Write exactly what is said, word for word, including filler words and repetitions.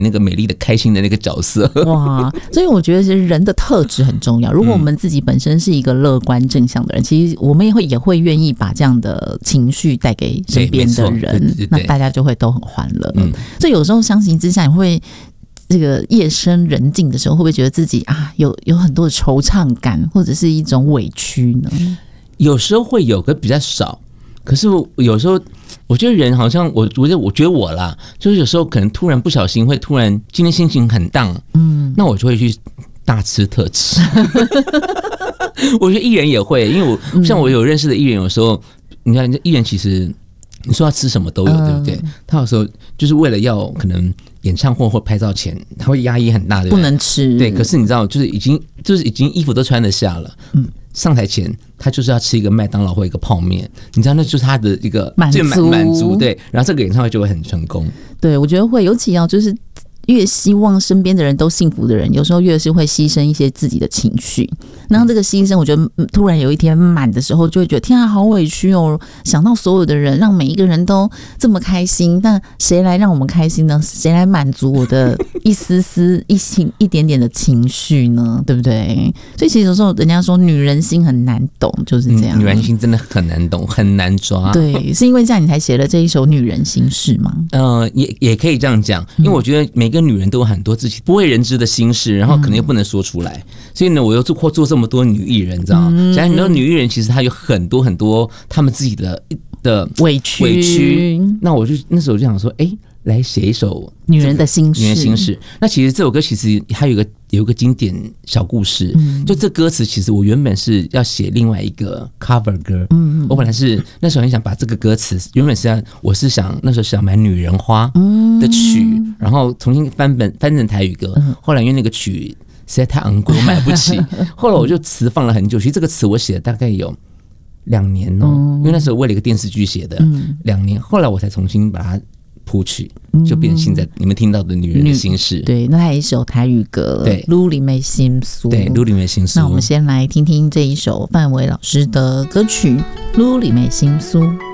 那个美丽的开心的那个角色。 哇，所以我觉得其实人的特质很重要。如果我们自己本身是一个乐观正向的人，其实我们也会也会愿意把这样的情绪带给身边的人， 对对对对， 那大家就会都很欢乐。 嗯， 所以有时候相形之下，你会这个夜深人静的时候，会不会觉得自己啊有有很多的惆怅感，或者是一种委屈呢？ 有时候会有，可比较少。可是有时候，我觉得人好像我，我觉得我觉得我啦，就是有时候可能突然不小心会突然今天心情很荡，嗯，那我就会去大吃特吃。我觉得艺人也会，因为我像我有认识的艺人，有时候你看艺人其实你说要吃什么都有，对不对？他有时候就是为了要可能演唱会或拍照前，他会压抑很大，对不对？ 不能吃。对， 可是你知道，就是已经就是已经衣服都穿得下了，嗯。上台前，他就是要吃一个麦当劳或一个泡面，你知道，那就是他的一个满足， 满足对，然后这个演唱会就会很成功。 对，我觉得会，尤其要就是越希望身边的人都幸福的人，有时候越是会牺牲一些自己的情绪。然后这个牺牲，我觉得突然有一天满的时候，就会觉得天啊，好委屈哦！想到所有的人，让每一个人都这么开心，那谁来让我们开心呢？谁来满足我的一丝丝、一情一点点的情绪呢？对不对？所以其实有时候人家说女人心很难懂，就是这样。 嗯、女人心真的很难懂，很难抓。 对，是因为这样你才写了这一首《女人心事》吗？ 呃，也也可以这样讲，因为我觉得每个女人都有很多自己不为人知的心事，然后可能又不能说出来，嗯、所以呢，我又做做这么多女艺人，你知道吗？嗯、讲很多女艺人，其实她有很多很多她们自己的的委屈委屈。那我就那时候就想说，哎、欸，来写一首女人的心事。 女人心事。那其实这首歌其实还有一个有一个经典小故事，嗯、就这歌词其实我原本是要写另外一个 cover 歌，嗯、我本来是那时候很想把这个歌词原本是要我是想那时候想买《女人花》的曲，嗯、然后重新翻本翻成台语歌，嗯、后来因为那个曲实在太昂贵，我买不起。后来我就词放了很久，其实这个词我写了大概有两年哦，嗯、因为那时候为了一个电视剧写的，嗯、两年，后来我才重新把它谱曲，就变成现在你们听到的女人的心事。 对，那还有一首台语歌，对，愈里面心事。 对，愈里面心事。 那我们先来听听这一首范玮老师的歌曲《愈里面心事》。